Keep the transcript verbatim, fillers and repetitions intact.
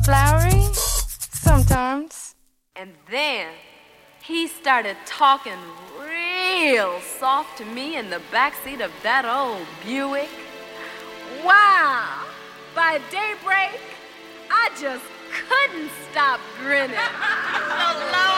flowery? Sometimes. And then he started talking real soft to me in the backseat of that old Buick. Wow! By daybreak, I just couldn't stop grinning. Oh, Lord.